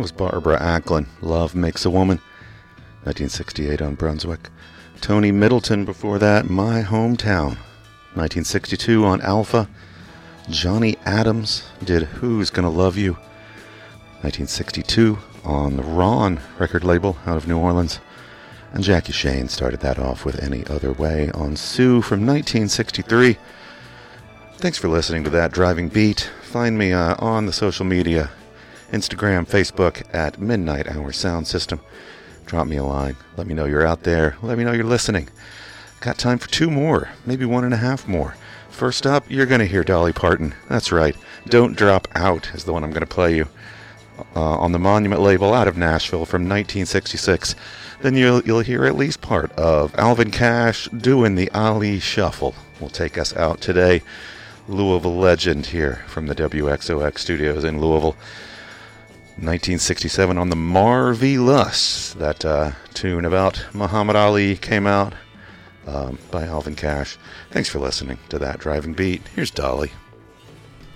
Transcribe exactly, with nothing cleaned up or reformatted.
was Barbara Acklin, Love Makes a Woman, nineteen sixty-eight on Brunswick. Tony Middleton before that, My Hometown, nineteen sixty-two on Alpha. Johnny Adams did Who's Gonna Love You, nineteen sixty-two on the Ron record label out of New Orleans. And Jackie Shane started that off with Any Other Way on Sue from nineteen sixty-three. Thanks for listening to that Driving Beat. Find me uh, on the social media, Instagram, Facebook, at Midnight Hour Sound System. Drop me a line. Let me know you're out there. Let me know you're listening. Got time for two more, maybe one and a half more. First up, you're going to hear Dolly Parton. That's right. Don't Drop Out is the one I'm going to play you. Uh, on the Monument label out of Nashville from nineteen sixty-six. Then you'll, you'll hear at least part of Alvin Cash doing the Ali Shuffle. Will take us out today. Louisville legend here from the W X O X studios in Louisville. nineteen sixty-seven on the Marvelous. That uh, tune about Muhammad Ali came out um, by Alvin Cash. Thanks for listening to that Driving Beat. Here's Dolly.